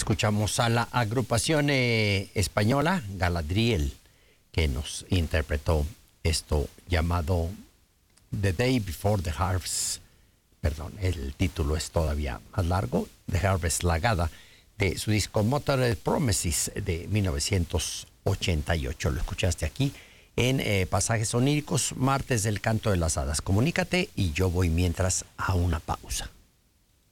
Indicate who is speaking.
Speaker 1: Escuchamos a la agrupación española Galadriel, que nos interpretó esto llamado The Day Before the Harvest. Perdón, el título es todavía más largo. The Harvest Lagada, de su disco Motored Promises de 1988. Lo escuchaste aquí en Pasajes Oníricos, martes del Canto de las Hadas. Comunícate y yo voy mientras a una pausa.